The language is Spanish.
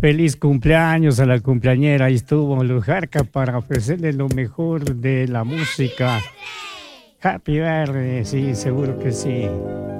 Feliz cumpleaños a la cumpleañera. Ahí estuvo Lujarca para ofrecerle lo mejor de la música. Happy birthday, sí, seguro que sí.